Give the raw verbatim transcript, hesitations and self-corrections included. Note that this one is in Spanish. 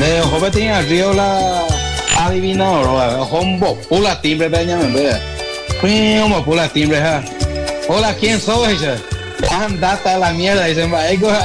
Le joven tenía río la adivinado, hombo, pula timbre de año, ¿verdad? Primo, pula timbre, ha. Hola, ¿quién sos ella? Andata a la mierda, dicen, va, ego,